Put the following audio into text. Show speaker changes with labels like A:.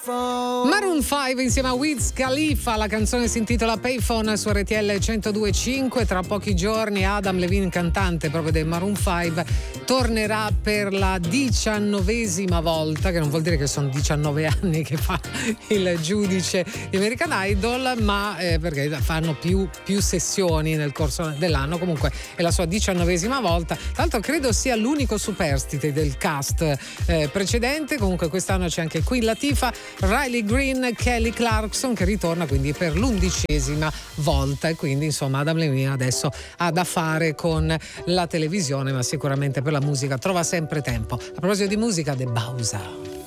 A: Maroon 5 insieme a Wiz Khalifa, la canzone si intitola Payphone su RTL 102.5. Tra pochi giorni Adam Levine, cantante proprio dei Maroon 5, tornerà per la 19ª volta, che non vuol dire che sono 19 anni che fa il giudice di American Idol, ma perché fanno più sessioni nel corso dell'anno. Comunque è la sua 19ª volta. Tra l'altro credo sia l'unico superstite del cast precedente. Comunque quest'anno c'è anche Queen Latifah, Riley Green, Kelly Clarkson, che ritorna quindi per l'11ª volta, e quindi insomma Adam Levine adesso ha da fare con la televisione, ma sicuramente per la musica trova sempre tempo. A proposito di musica, The Bausa.